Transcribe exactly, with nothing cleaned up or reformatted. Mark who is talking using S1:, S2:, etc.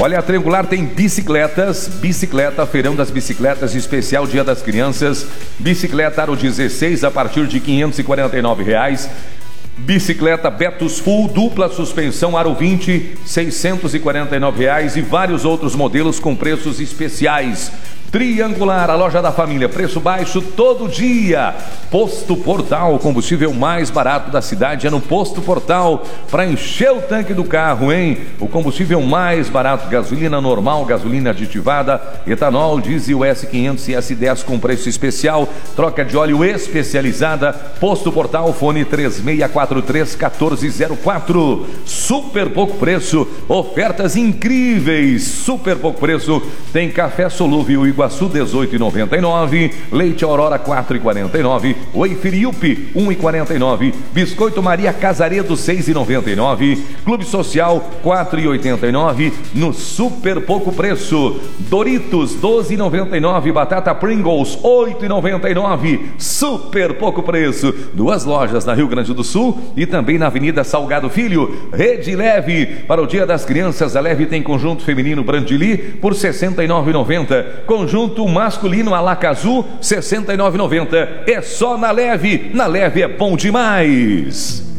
S1: Olha, a Triangular tem bicicletas, bicicleta, feirão das bicicletas especial Dia das Crianças, bicicleta Aro dezesseis a partir de quinhentos e quarenta e nove reais. Bicicleta Betus Full, dupla suspensão Aro vinte, seiscentos e quarenta e nove reais e vários outros modelos com preços especiais. Triangular, a loja da família, preço baixo todo dia. Posto Portal, combustível mais barato da cidade é no Posto Portal, para encher o tanque do carro, hein? O combustível mais barato, gasolina normal, gasolina aditivada, etanol, diesel S quinhentos e S dez com preço especial, troca de óleo especializada. Posto Portal, fone três seis quatro três, um quatro zero quatro. Super pouco preço, ofertas incríveis, super pouco preço. Tem café solúvel Iguaçu dezoito e noventa e nove, leite Aurora quatro e quarenta e nove, Whey Firiup um e quarenta e nove, biscoito Maria Casaredo seis e noventa e nove, Clube Social quatro e oitenta e nove no super pouco preço. Doritos doze e noventa e nove, batata Pringles oito e noventa e nove, super pouco preço. Duas lojas na Rio Grande do Sul e também na Avenida Salgado Filho. Rede Leve, para o Dia das Crianças, a Leve tem conjunto feminino Brandili por sessenta e nove e noventa, conjunto masculino Alacazu sessenta e nove e noventa. É só na Leve, na Leve é bom demais.